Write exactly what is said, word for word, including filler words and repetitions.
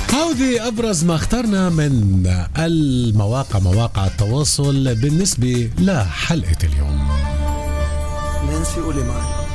هذه أبرز ما اخترنا من المواقع مواقع التواصل بالنسبة لحلقة اليوم. نانسي قولي معي،